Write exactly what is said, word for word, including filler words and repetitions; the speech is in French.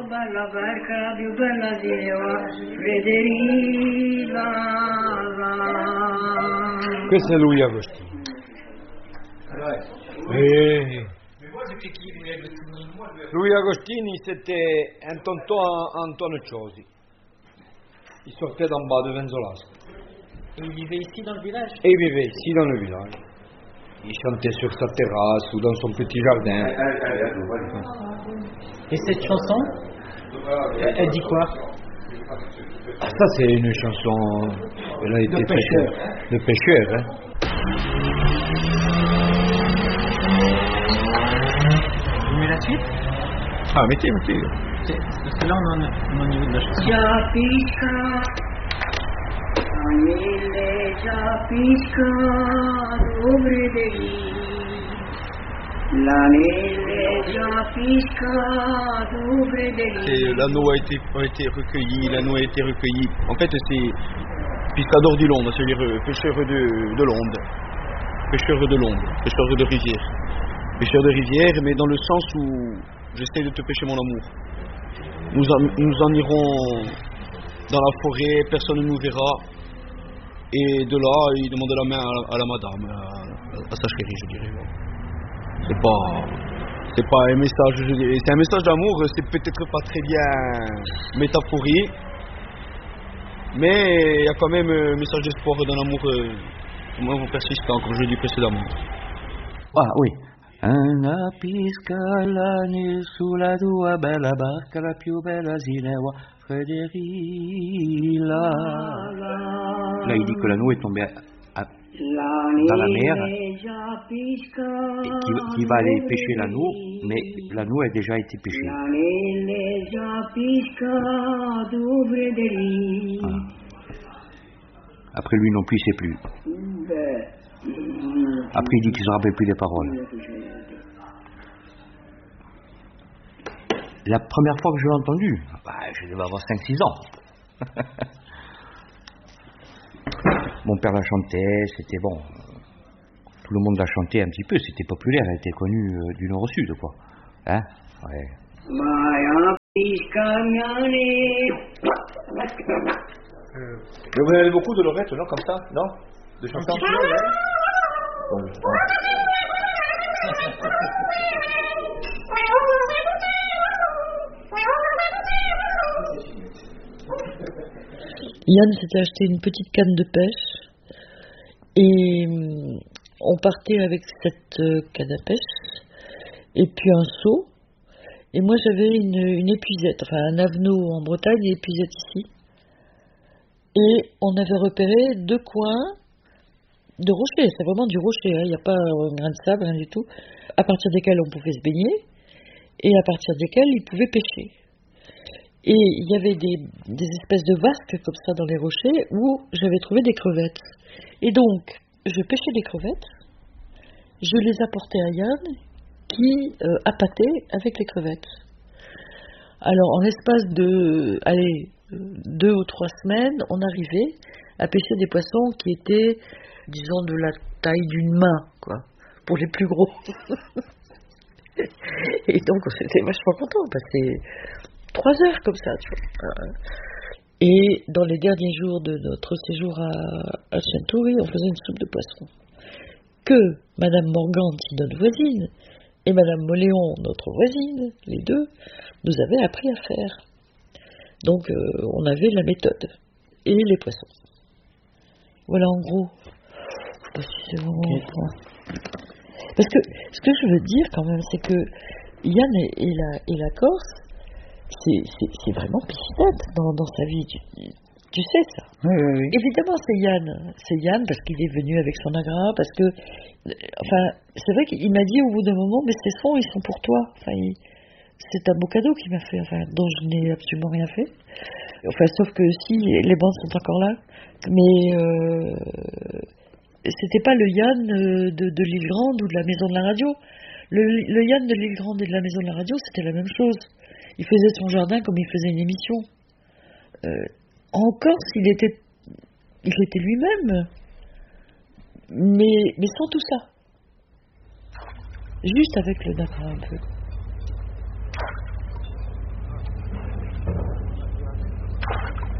bella barca più bella gineva, Federica. Questo è Louis Agostini. Et Louis Agostini, c'était un tonton Antoine Ciosi. Il sortait d'en bas de Venzolasco. Et il vivait ici dans le village? Et il vivait ici dans le village. Il chantait sur sa terrasse ou dans son petit jardin. Et cette chanson, elle, elle dit quoi? Ah, ça c'est une chanson, elle a été de pêcheur. De pêcheur, hein. Vous mettez la suite? Ah, mettez, mettez. Parce que là on en est au niveau de la chanson. Giapisca, Anile Giapisca, dobre de lì. L'anile Giapisca, dobre de lì. Et l'anneau a été, a été recueilli, l'anneau a été recueilli. En fait, c'est Piscador du Londe, c'est-à-dire pêcheur de, de Londe. Pêcheur de Londe, pêcheur de rivière. Pêcheur de rivière, mais dans le sens où j'essaie de te pêcher mon amour. Nous en, nous en irons dans la forêt, personne ne nous verra. Et de là, il demande la main à la, à la madame, à, à sa chérie, je dirais. C'est pas, c'est pas un message, je dirais. C'est un message d'amour, c'est peut-être pas très bien métaphorique, mais il y a quand même un message d'espoir d'un amour, euh, un amour persistant, comme je l'ai dit précédemment. Ah oui. Una pisca l'anil sulla tua bella barca, la più bella ginevra, Federica. Là, il dit que l'anneau est tombé à, à, dans la mer et qu'il qui va aller pêcher l'anneau, mais l'anneau a déjà été pêché. Voilà. Après lui non plus, il ne sait plus. Après, il dit qu'il ne se rappelle plus des paroles. La première fois que je l'ai entendu, bah, je devais avoir cinq six ans. Mon père la chantait, c'était bon. Tout le monde la chantait un petit peu, c'était populaire, elle était connue euh, du nord au sud, quoi. Hein? Ouais. Euh, mais vous avez beaucoup de Lorette, non? Comme ça, non? De chansons? Yann s'était acheté une petite canne de pêche et on partait avec cette canne à pêche et puis un seau, et moi j'avais une, une épuisette, enfin un avenot en Bretagne et épuisette ici, et on avait repéré deux coins de rochers, c'est vraiment du rocher, il hein, n'y a pas un grain de sable, rien du tout, à partir desquels on pouvait se baigner et à partir desquels ils pouvaient pêcher. Et il y avait des, des espèces de vasques comme ça dans les rochers où j'avais trouvé des crevettes. Et donc, je pêchais des crevettes, je les apportais à Yann qui euh, appâtait avec les crevettes. Alors, en l'espace de, allez, deux ou trois semaines, on arrivait à pêcher des poissons qui étaient, disons, de la taille d'une main, quoi, pour les plus gros. Et donc, on était vachement contents, on passait trois heures comme ça, tu vois. Et dans les derniers jours de notre séjour à, à Chantoury, on faisait une soupe de poisson que Madame Morgante, notre voisine, et Madame Moléon, notre voisine, les deux, nous avaient appris à faire. Donc, euh, on avait la méthode et les poissons. Voilà, en gros. Je sais pas si c'est vraiment... Okay. Parce que ce que je veux dire quand même, c'est que Yann et, et, la, et la Corse, c'est, c'est, c'est vraiment piscinette dans, dans sa vie, tu, tu sais ça. Oui, oui, oui. Évidemment, c'est Yann. C'est Yann parce qu'il est venu avec son agra, parce que, enfin, c'est vrai qu'il m'a dit au bout d'un moment, mais ces sons, ils sont pour toi. Enfin, il, c'est un beau cadeau qu'il m'a fait, enfin, dont je n'ai absolument rien fait. Enfin, sauf que si, les bandes sont encore là. Mais euh, c'était pas le Yann de, de l'Île Grande ou de la Maison de la Radio. Le, le Yann de l'Île Grande et de la Maison de la Radio, c'était la même chose. Il faisait son jardin comme il faisait une émission. Euh, en Corse, il était, il était lui-même, mais, mais sans tout ça. Juste avec le Dakar un peu.